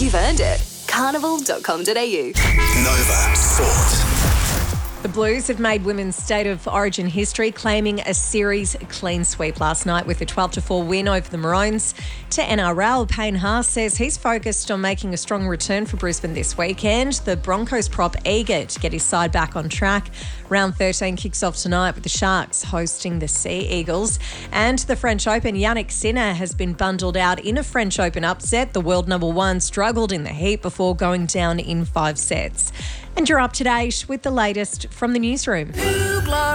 You've earned it. Carnival.com.au. Nova Sport. The Blues have made women's State of Origin history, claiming a series clean sweep last night with a 12-4 win over the Maroons. To NRL, Payne Haas says he's focused on making a strong return for Brisbane this weekend. The Broncos prop eager to get his side back on track. Round 13 kicks off tonight with the Sharks hosting the Sea Eagles. And the French Open, Yannick Sinner has been bundled out in a French Open upset. The world number one struggled in the heat before going down in 5 sets. And you're up to date with the latest from the newsroom.